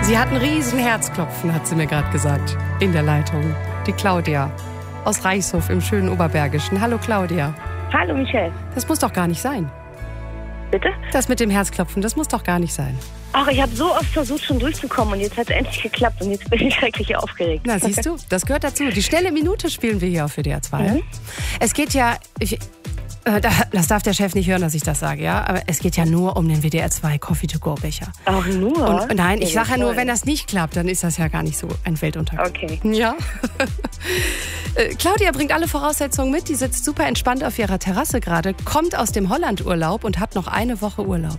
Sie hat ein riesen Herzklopfen, hat sie mir gerade gesagt, in der Leitung. Die Claudia aus Reichshof im schönen Oberbergischen. Hallo Claudia. Hallo Michelle. Das muss doch gar nicht sein. Bitte? Das mit dem Herzklopfen, das muss doch gar nicht sein. Ach, ich habe so oft versucht, schon durchzukommen und jetzt hat es endlich geklappt und jetzt bin ich schrecklich aufgeregt. Na, siehst du, das gehört dazu. Die schnelle Minute spielen wir hier auf WDR 2. Es geht ja... Das darf der Chef nicht hören, dass ich das sage, ja? Aber es geht ja nur um den WDR 2 Coffee-to-go-Becher. Auch nur? Und nein, ich sage ja nur, wenn das nicht klappt, dann ist das ja gar nicht so ein Weltuntergang. Okay. Ja? Claudia bringt alle Voraussetzungen mit. Die sitzt super entspannt auf ihrer Terrasse gerade, kommt aus dem Holland-Urlaub und hat noch eine Woche Urlaub.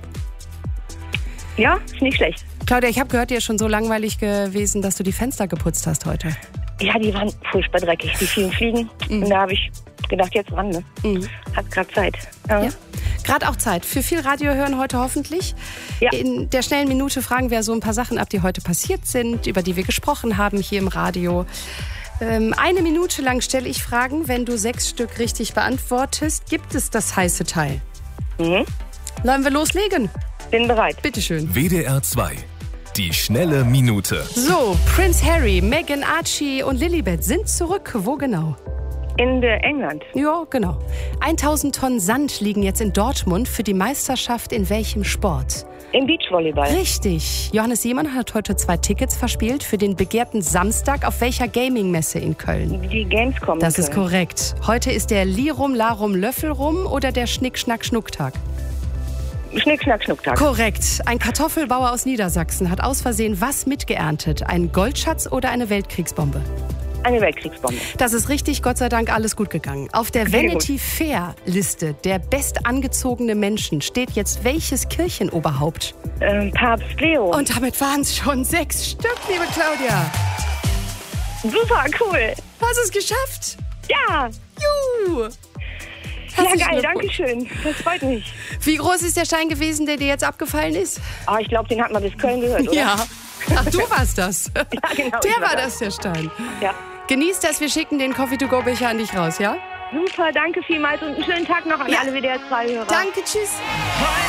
Ja, ist nicht schlecht. Claudia, ich habe gehört, dir ist schon so langweilig gewesen, dass du die Fenster geputzt hast heute. Ja, die waren furchtbar dreckig, die vielen Fliegen. Und da habe ich gedacht, jetzt ran, ne? Hat gerade Zeit. Ja. Gerade auch Zeit. Für viel Radio hören heute hoffentlich. Ja. In der schnellen Minute fragen wir so ein paar Sachen ab, die heute passiert sind, über die wir gesprochen haben hier im Radio. Eine Minute lang stelle ich Fragen. Wenn du 6 Stück richtig beantwortest, gibt es das heiße Teil. Wollen wir loslegen? Bin bereit. Bitteschön. WDR 2. Die schnelle Minute. So, Prince Harry, Meghan, Archie und Lilibet sind zurück. Wo genau? In England. Ja, genau. 1000 Tonnen Sand liegen jetzt in Dortmund für die Meisterschaft in welchem Sport? Im Beachvolleyball. Richtig. Johannes Seemann hat heute 2 Tickets verspielt für den begehrten Samstag auf welcher Gaming-Messe in Köln? Die Gamescom. Das ist korrekt. Heute ist der Lirum, Larum, Löffelrum oder der Schnick-Schnack-Schnuck-Tag? Schnick, Schnack, Schnucktag. Korrekt. Ein Kartoffelbauer aus Niedersachsen hat aus Versehen was mitgeerntet? Einen Goldschatz oder eine Weltkriegsbombe? Eine Weltkriegsbombe. Das ist richtig, Gott sei Dank alles gut gegangen. Auf der Vanity Fair Liste der bestangezogene Menschen steht jetzt welches Kirchenoberhaupt? Papst Leo. Und damit waren es schon 6 Stück, liebe Claudia. Super, cool. Hast es geschafft? Ja. Juhu. Ja, Herzlichen geil, Glückwunsch. danke schön. Das freut mich. Wie groß ist der Stein gewesen, der dir jetzt abgefallen ist? Ich glaube, den hat man bis Köln gehört, oder? Ja. Ach, du warst das. Ja, genau. Der war das, der Stein. Ja. Genieß das, wir schicken den Coffee-to-go-Becher an dich raus, ja? Super, danke vielmals und einen schönen Tag noch an alle WDR 2-Hörer. Danke, tschüss.